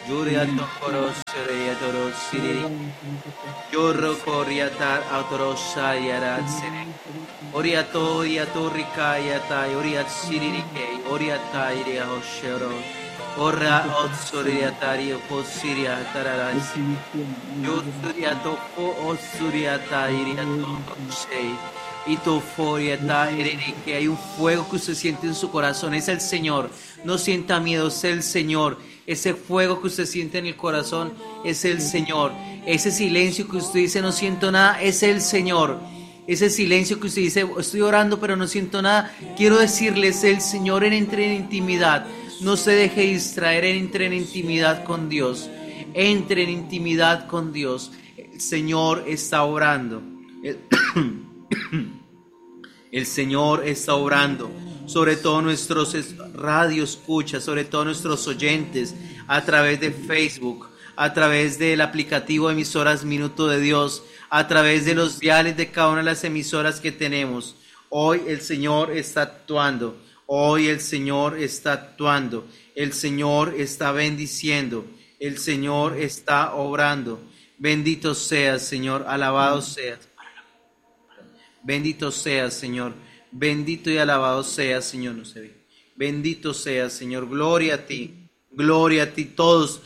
Yuriato Korosere Siri, Yorro Koriata Autorosa Yaratsere, Oriato Yaturika Yata, Oriat Siririke, Oriata Iria Hoshero, Ora Otsuriatari, Posiria Tararasi, Yoturiato Osuriata Iriato Sei. Y tu foriata, que hay un fuego que usted siente en su corazón, es el Señor. No sienta miedo, es el Señor. Ese fuego que usted siente en el corazón es el Señor. Ese silencio que usted dice no siento nada es el Señor. Ese silencio que usted dice estoy orando pero no siento nada, quiero decirles el Señor. Entre en intimidad, no se deje distraer, entre en intimidad con Dios. Entre en intimidad con Dios. El Señor está obrando. El Señor está obrando sobre todos nuestros radio escuchas, sobre todos nuestros oyentes, a través de Facebook, a través del aplicativo Emisoras Minuto de Dios, a través de los diales de cada una de las emisoras que tenemos. Hoy el Señor está actuando, hoy el Señor está actuando, el Señor está bendiciendo, el Señor está obrando. Bendito seas, Señor, alabado seas. Bendito seas, Señor. Bendito y alabado seas, Señor. No se ve. Bendito seas, Señor. Gloria a ti. Gloria a ti. Todos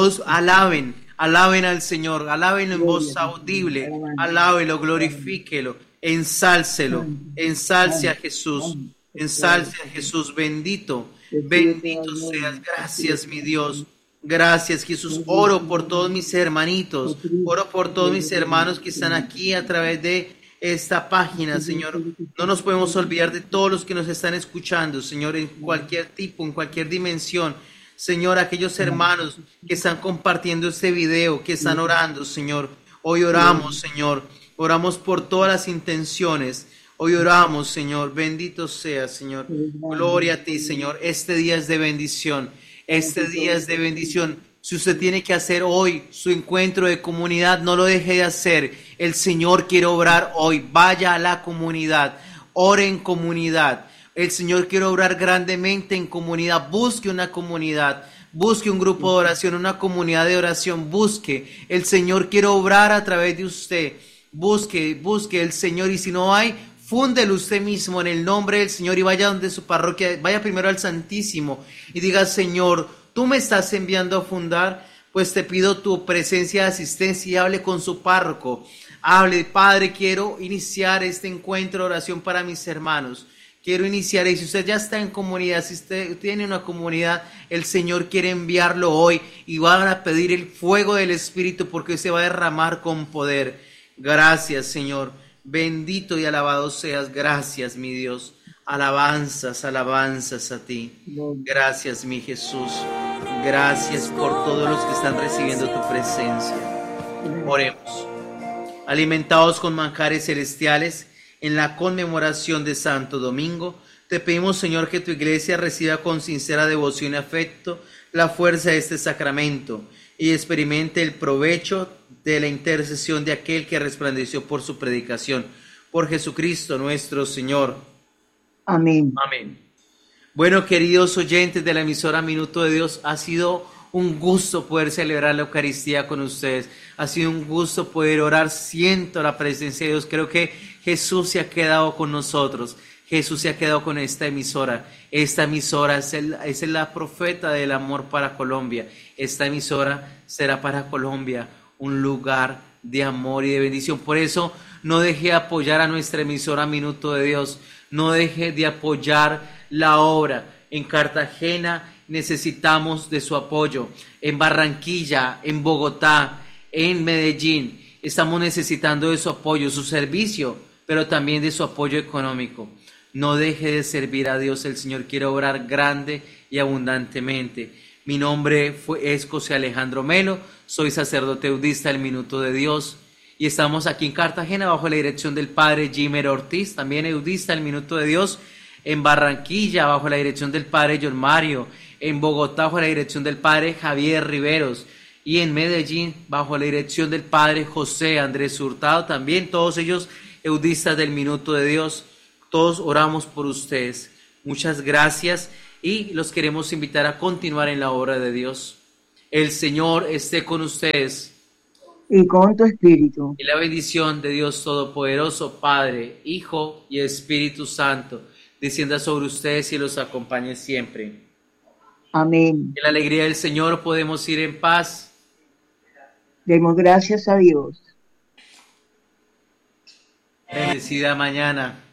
alaben al Señor. Alábenlo en voz audible. Alábelo, glorifíquelo. Ensálcelo. Ensalce a Jesús. Ensalce a Jesús. Bendito. Bendito seas. Gracias, mi Dios. Gracias, Jesús. Oro por todos mis hermanitos. Oro por todos mis hermanos que están aquí a través de esta página, Señor. No nos podemos olvidar de todos los que nos están escuchando, Señor, en cualquier tipo, en cualquier dimensión. Señor, aquellos hermanos que están compartiendo este video, que están orando, Señor. Hoy oramos, Señor. Oramos por todas las intenciones. Hoy oramos, Señor. Bendito sea, Señor. Gloria a ti, Señor. Este día es de bendición. Este día es de bendición. Si usted tiene que hacer hoy su encuentro de comunidad, no lo deje de hacer. El Señor quiere obrar hoy. Vaya a la comunidad. Ore en comunidad. El Señor quiere obrar grandemente en comunidad. Busque una comunidad. Busque un grupo de oración, una comunidad de oración. Busque. El Señor quiere obrar a través de usted. Busque el Señor. Y si no hay, fúndelo usted mismo en el nombre del Señor y vaya donde su parroquia. Vaya primero al Santísimo y diga: Señor, tú me estás enviando a fundar, pues te pido tu presencia de asistencia y hable con su párroco. Hable: Padre, quiero iniciar este encuentro de oración para mis hermanos. Quiero iniciar, y si usted ya está en comunidad, si usted tiene una comunidad, el Señor quiere enviarlo hoy y van a pedir el fuego del Espíritu porque se va a derramar con poder. Gracias, Señor. Bendito y alabado seas. Gracias, mi Dios. Alabanzas a ti. Gracias, mi Jesús. Gracias por todos los que están recibiendo tu presencia. Oremos. Alimentados con manjares celestiales en la conmemoración de Santo Domingo, te pedimos, Señor, que tu iglesia reciba con sincera devoción y afecto la fuerza de este sacramento y experimente el provecho de la intercesión de aquel que resplandeció por su predicación. Por Jesucristo nuestro Señor. Amén. Amén. Bueno, queridos oyentes de la emisora Minuto de Dios, ha sido un gusto poder celebrar la Eucaristía con ustedes. Ha sido un gusto poder orar. Siento la presencia de Dios. Creo que Jesús se ha quedado con nosotros. Jesús se ha quedado con esta emisora. Esta emisora es la profeta del amor para Colombia. Esta emisora será para Colombia un lugar de amor y de bendición. Por eso no deje de apoyar a nuestra emisora Minuto de Dios. No deje de apoyar la obra. En Cartagena necesitamos de su apoyo. En Barranquilla, en Bogotá, en Medellín, estamos necesitando de su apoyo, su servicio, pero también de su apoyo económico. No deje de servir a Dios. El Señor quiere obrar grande y abundantemente. Mi nombre es José Alejandro Melo. Soy sacerdote eudista del Minuto de Dios. Y estamos aquí en Cartagena bajo la dirección del Padre Jimer Ortiz, también eudista del Minuto de Dios. En Barranquilla bajo la dirección del Padre John Mario. En Bogotá bajo la dirección del Padre Javier Riveros. Y en Medellín bajo la dirección del Padre José Andrés Hurtado. También todos ellos eudistas del Minuto de Dios. Todos oramos por ustedes. Muchas gracias y los queremos invitar a continuar en la obra de Dios. El Señor esté con ustedes. Y con tu espíritu. Y la bendición de Dios Todopoderoso, Padre, Hijo y Espíritu Santo, descienda sobre ustedes y los acompañe siempre. Amén. En la alegría del Señor podemos ir en paz. Demos gracias a Dios. Bendecida mañana.